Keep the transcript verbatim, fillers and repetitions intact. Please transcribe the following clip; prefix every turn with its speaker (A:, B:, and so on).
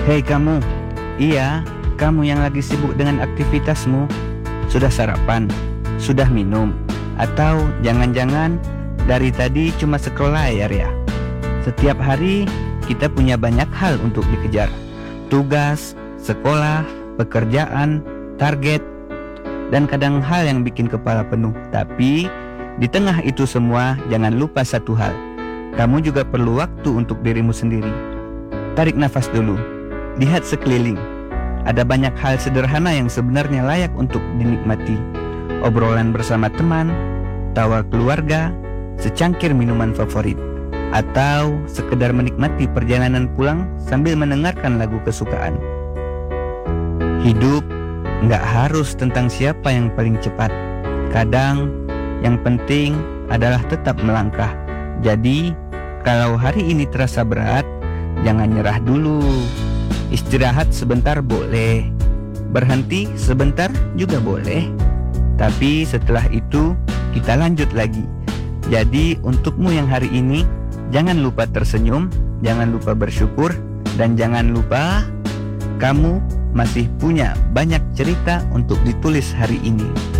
A: Hei kamu, iya, kamu yang lagi sibuk dengan aktivitasmu. Sudah sarapan? Sudah minum? Atau jangan-jangan dari tadi cuma scroll layar ya? Setiap hari kita punya banyak hal untuk dikejar. Tugas, sekolah, pekerjaan, target, dan kadang hal yang bikin kepala penuh. Tapi di tengah itu semua jangan lupa satu hal. Kamu juga perlu waktu untuk dirimu sendiri. Tarik nafas dulu. Lihat sekeliling. Ada banyak hal sederhana yang sebenarnya layak untuk dinikmati. Obrolan bersama teman, tawa keluarga, secangkir minuman favorit, atau sekedar menikmati perjalanan pulang sambil mendengarkan lagu kesukaan. Hidup nggak harus tentang siapa yang paling cepat. Kadang yang penting adalah tetap melangkah. Jadi kalau hari ini terasa berat, jangan nyerah dulu. Istirahat sebentar boleh, berhenti sebentar juga boleh. Tapi setelah itu kita lanjut lagi. Jadi untukmu yang hari ini, jangan lupa tersenyum, jangan lupa bersyukur, dan jangan lupa kamu masih punya banyak cerita untuk ditulis hari ini.